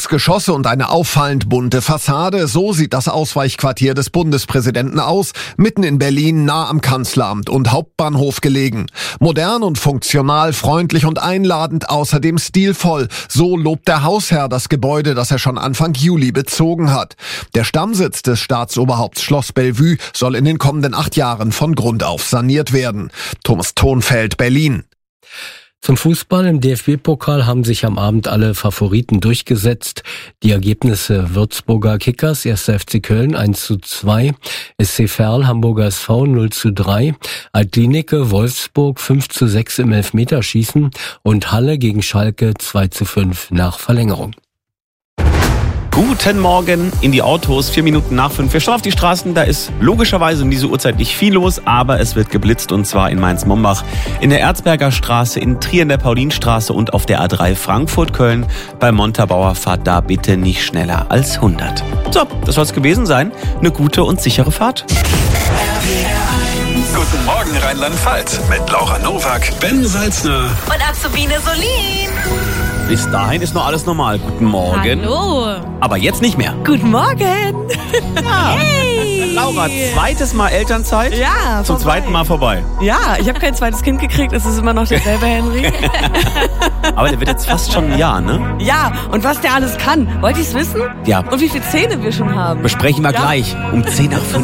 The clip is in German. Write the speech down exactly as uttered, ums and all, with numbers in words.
Sechs Geschosse und eine auffallend bunte Fassade, so sieht das Ausweichquartier des Bundespräsidenten aus, mitten in Berlin, nah am Kanzleramt und Hauptbahnhof gelegen. Modern und funktional, freundlich und einladend, außerdem stilvoll. So lobt der Hausherr das Gebäude, das er schon Anfang Juli bezogen hat. Der Stammsitz des Staatsoberhaupts Schloss Bellevue soll in den kommenden acht Jahren von Grund auf saniert werden. Thomas Thonfeld, Berlin. Zum Fußball im D F B-Pokal haben sich am Abend alle Favoriten durchgesetzt. Die Ergebnisse: Würzburger Kickers, erster F C Köln eins zu zwei, S C Verl, Hamburger S V null zu drei, Altlinike, Wolfsburg fünf zu sechs im Elfmeterschießen und Halle gegen Schalke zwei zu fünf nach Verlängerung. Guten Morgen in die Autos, vier Minuten nach fünf. Wir schauen auf die Straßen, da ist logischerweise um diese Uhrzeit nicht viel los, aber es wird geblitzt und zwar in Mainz-Mombach, in der Erzberger Straße, in Trier in der Paulinstraße und auf der A drei Frankfurt-Köln. Bei Montabaur fahrt da bitte nicht schneller als hundert. So, das soll es gewesen sein. Eine gute und sichere Fahrt. Guten Morgen Rheinland-Pfalz mit Laura Nowak, Ben Salzner und Azubine Solin. Bis dahin ist noch alles normal. Guten Morgen. Hallo. Aber jetzt nicht mehr. Guten Morgen. Ja. Hey. Laura, zweites Mal Elternzeit. Ja, Zum vorbei. zweiten Mal vorbei. Ja, ich habe kein zweites Kind gekriegt. Es ist immer noch derselbe Henry. Aber der wird jetzt fast schon ein Jahr, ne? Ja, und was der alles kann. Wollt ihr es wissen? Ja. Und wie viele Zähne wir schon haben? Besprechen wir ja. gleich um zehn nach fünf.